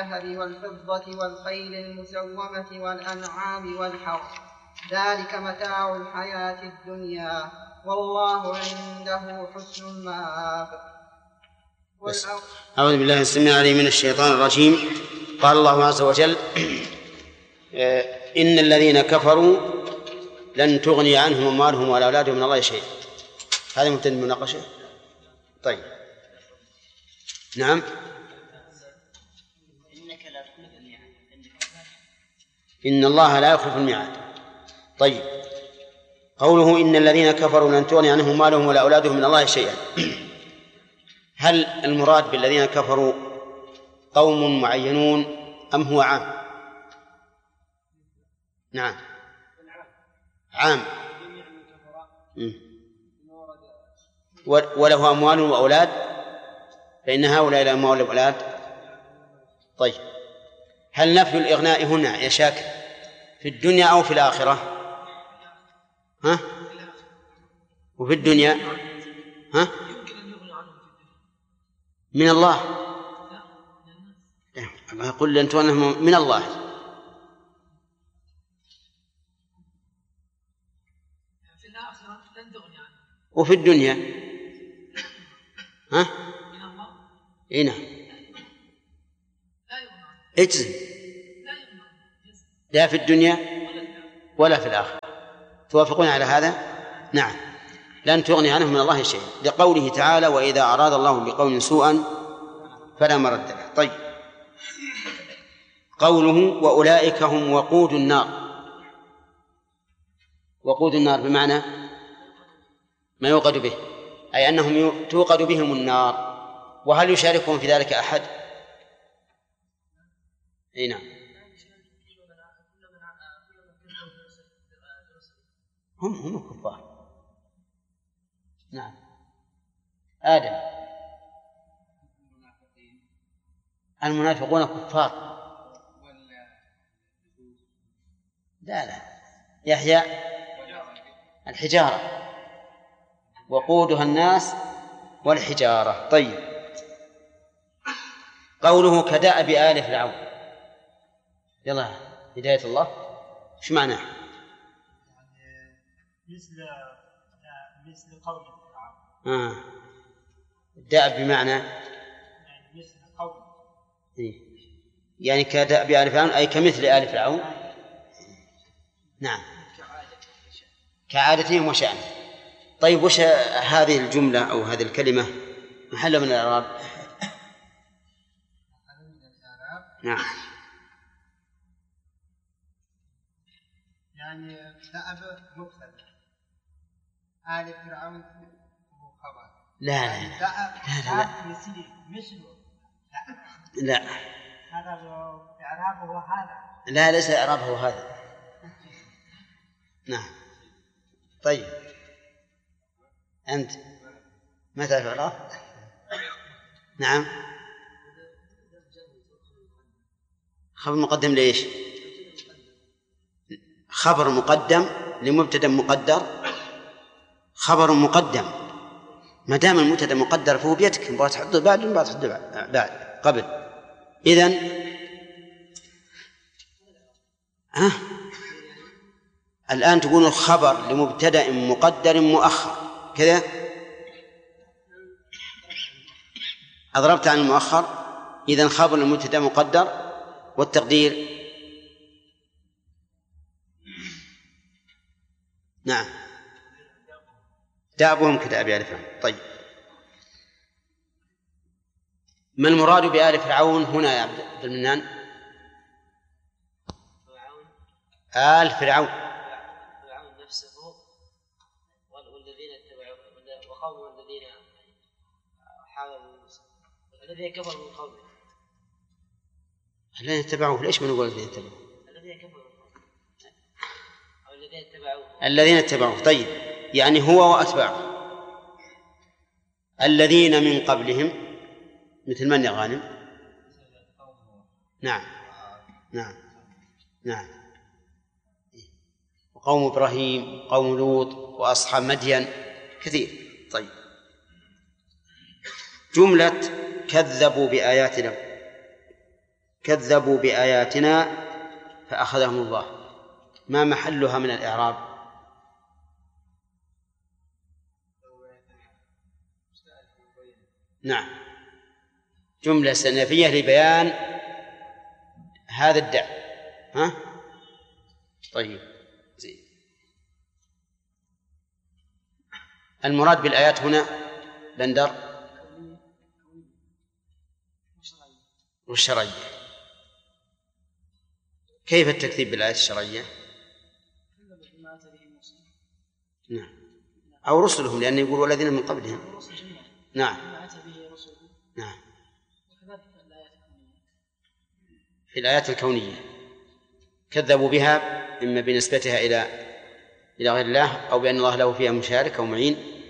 والذهب والفضة والخيل المسومة والأنعام والحرث ذلك متاع الحياة الدنيا والله عنده حسن المآب. أعوذ بالله السميع العليم من الشيطان الرجيم. قال الله عز وجل: إن الذين كفروا لن تغني عنهم أموالهم ولا أولادهم من الله شيئا. هذا مبتدأ المناقشة. طيب، نعم. إن الله لا يخلف الميعاد. طيب، قوله إن الذين كفروا لن تغني عنهم أموالهم ولا أولادهم من الله شيئا، هل المراد بالذين كفروا قوم معينون أم هو عام؟ نعم، عام. وله أموال وأولاد، فإن هؤلاء الأموال والأولاد. طيب، هل نفي الإغناء هنا يا شاكر في الدنيا أو في الآخرة؟ ها؟ وفي الدنيا ها؟ من الله. يقول لن تغنيهم من الله. وفي الدنيا ها؟ إيه نعم. اجزم، لا في الدنيا ولا في الآخرة. توافقون على هذا؟ نعم، لن تغني عنهم من الله شيء، لقوله تعالى: وإذا أراد الله بقوم سوءا فلا مرد له. طيب، قوله وأولئك هم وقود النار. وقود النار بمعنى ما يوقد به، أي أنهم توقد بهم النار. وهل يشاركهم في ذلك أحد؟ أي نعم، هم الكفار. نعم، آدم. المنافقون كفار. لا يحيى الحجارة، وقودها الناس والحجارة. طيب، قوله كدأب آل فرعون. يلا، هداية الله شو معناه؟ مثل قول فرعون. الدأب بمعنى مثل قول، يعني كدأب آل فرعون أي كمثل آل فرعون. نعم، كعادتهم وشأنهم. طيب، وش هذه الجملة أو هذه الكلمة محل من الإعراب؟ نعم، يعني دأب مبتدأ، آل فرعون هو خبر. لا هذا إعرابه هذا. لا، ليس إعرابه هذا. نعم. طيب، أنت ما تعرف إعراب؟ نعم. خبر مقدم ليش؟ خبر مقدم لمبتدأ مقدر. خبر مقدم ما دام المبتدأ مقدر فهو بيدك، مبغى تحطه بعد مبغى تحطه بعد قبل. إذن الآن تقول الخبر لمبتدأ مقدر مؤخر كذا، أضربت عن المؤخر. إذن خبر لمبتدأ مقدر، والتقدير نعم دابهم كداب آل فرعون. طيب، ما المراد بآل فرعون هنا يا عبد المنان؟ آل فرعون نفسه والذين اتبعوا وقوم الذين حاولوا موسى الذين كفروا من قومه. الذين اتبعوه، ليش ما نقول الذين اتبعوه؟ الذين كفروا أو الذين اتبعوه. الذين اتبعوه. طيب، يعني هو وأتباعه. الذين من قبلهم مثل من يا غانم؟ نعم نعم نعم، وقوم إبراهيم، قوم لوط، وأصحاب مدين، كثير. طيب، جملة كذبوا بآياتنا كذبوا بآياتنا فأخذهم الله، ما محلها من الإعراب؟ نعم، جملة استئنافية لبيان هذا الداء. ها؟ طيب زين. المراد بالآيات هنا بندر والشرعية. كيف التكذيب بالآيات الشرعية؟ نعم، أو رسلهم، لأنه يقول والذين من قبلهم. نعم نعم، في الآيات الكونية كذبوا بها إما بنسبتها إلى غير الله أو بأن الله له فيها مشارك أو معين.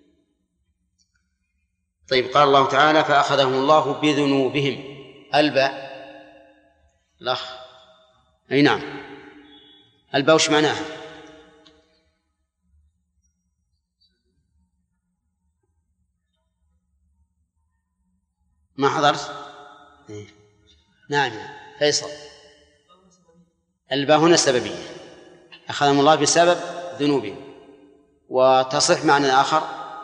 طيب، قال الله تعالى فأخذهم الله بذنوبهم. الباء الأخ، أي نعم، الباء وش معناها؟ ما حضرت؟ نعم فيصل. الباء هنا السببية، أخذهم الله بسبب ذنوبهم. وتصح معنى آخر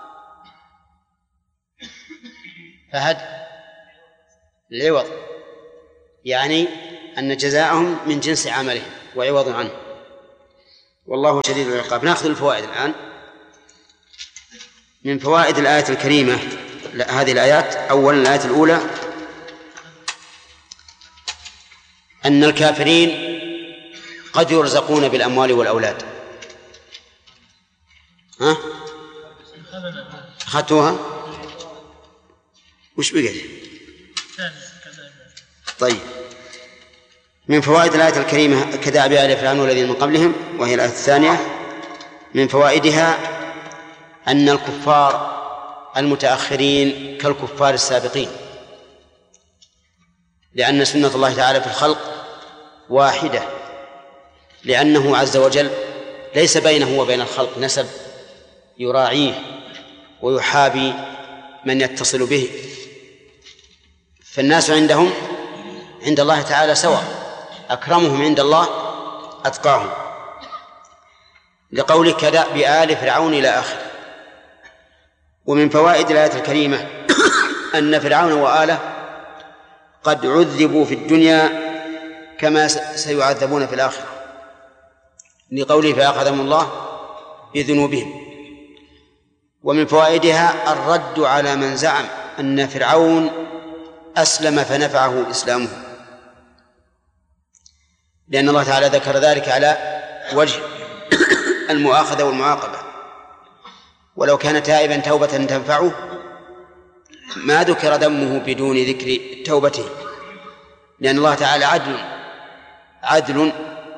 فهد العوض، يعني أن جزاءهم من جنس عملهم وعوض عنه، والله شديد العقاب. نأخذ الفوائد الآن. من فوائد الآية الكريمة هذه الآيات: أولا الآية الأولى أن الكافرين قد يرزقون بالأموال والأولاد. ها؟ أخذتوها؟ وش بقيت؟ طيب، من فوائد الآية الكريمة كدأب آل فرعون والذين من قبلهم، وهي الآية الثانية. من فوائدها أن الكفار المتأخرين كالكفار السابقين، لأن سنة الله تعالى في الخلق واحدة، لأنه عز وجل ليس بينه وبين الخلق نسب يراعيه ويحابي من يتصل به، فالناس عند الله تعالى سواء، أكرمهم عند الله أتقاهم، لقول كدأب آل فرعون إلى آخره. ومن فوائد الآية الكريمة أن فرعون وآله قد عذبوا في الدنيا كما سيعذبون في الآخرة، لقوله فأخذهم الله بذنوبهم. ومن فوائدها الرد على من زعم أن فرعون أسلم فنفعه إسلامه، لأن الله تعالى ذكر ذلك على وجه المؤاخذة والمعاقبة، ولو كان تائبا توبة تنفعه ما ذكر دمه بدون ذكر توبته، لأن الله تعالى عدل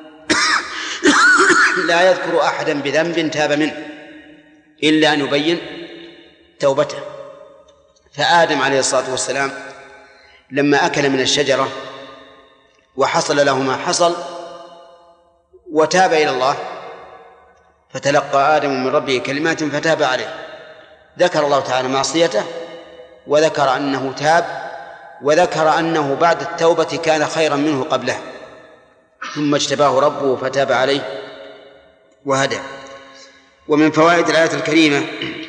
لا يذكر أحدا بذنب تاب منه إلا أن يبين توبته. فآدم عليه الصلاة والسلام لما أكل من الشجرة وحصل له ما حصل وتاب إلى الله، فتلقى آدم من ربه كلمات فتاب عليه، ذكر الله تعالى معصيته وذكر أنه تاب، وذكر أنه بعد التوبة كان خيرا منه قبله، ثم اجتباه ربه فتاب عليه وهدى. ومن فوائد الآية الكريمة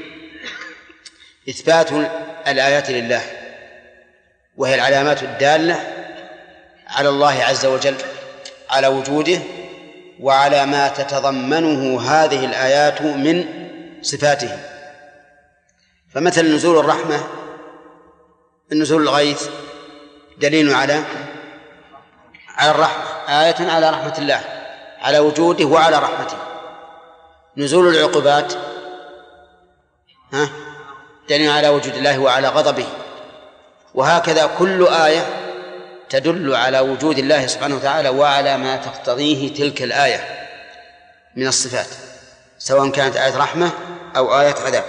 إثبات الآيات لله، وهي العلامات الدالة على الله عز وجل، على وجوده وعلى ما تتضمنه هذه الآيات من صفاته. فمثل نزول الرحمة، النزول الغيث دليل على الرحمة، آية على رحمة الله، على وجوده وعلى رحمته. نزول العقوبات دليل على وجود الله وعلى غضبه. وهكذا كل آية تدل على وجود الله سبحانه وتعالى وعلى ما تقتضيه تلك الآية من الصفات، سواء كانت آية رحمة أو آية عذاب.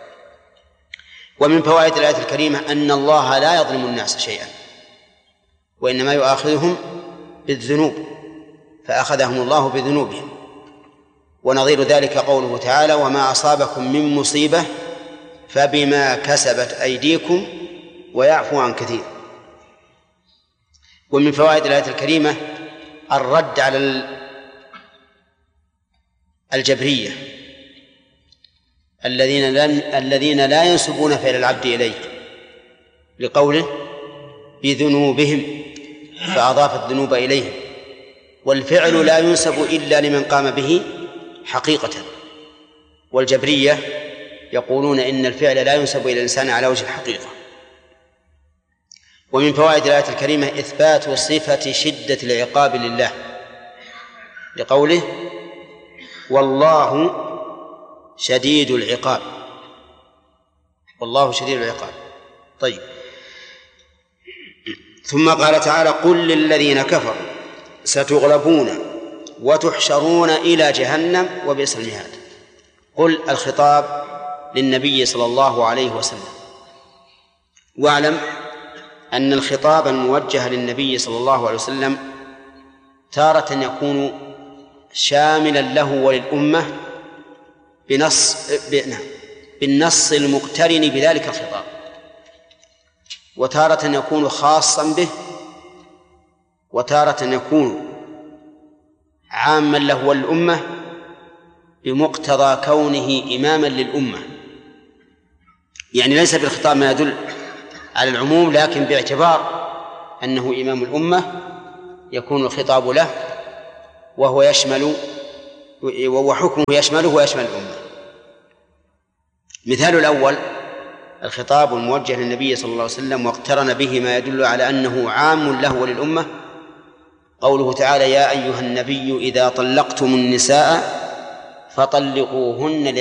ومن فوائد الآية الكريمة أن الله لا يظلم الناس شيئا، وإنما يؤاخذهم بالذنوب، فأخذهم الله بذنوبهم. ونظير ذلك قوله تعالى وما أصابكم من مصيبة فبما كسبت أيديكم ويعفو عن كثير. ومن فوائد الآية الكريمة الرد على الجبرية الذين لا ينسبون فعل العبد إليه، لقوله بذنوبهم فأضاف الذنوب إليهم، والفعل لا ينسب إلا لمن قام به حقيقة. والجبرية يقولون إن الفعل لا ينسب إلى الإنسان على وجه الحقيقة. ومن فوائد الآية الكريمة إثبات صفة شدة العقاب لله، لقوله والله شديد العقاب. والله شديد العقاب. طيب، ثم قال تعالى قل للذين كفروا ستغلبون وتحشرون إلى جهنم وبئس المهاد. قل الخطاب للنبي صلى الله عليه وسلم. واعلم أن الخطاب الموجه للنبي صلى الله عليه وسلم تارة يكون شاملا له وللأمة بالنص المقترن بذلك الخطاب، وتارة يكون خاصا به، وتارة يكون عاما له وللأمة بمقتضى كونه إماما للأمة. يعني ليس بالخطاب ما يدل على العموم، لكن باعتبار أنه إمام الأمة يكون الخطاب له، وهو حكمه يشمله ويشمل الأمة. مثال الأول الخطاب الموجه للنبي صلى الله عليه وسلم واقترن به ما يدل على أنه عام له وللأمة، قوله تعالى يا أيها النبي إذا طلقتم النساء فطلقوهن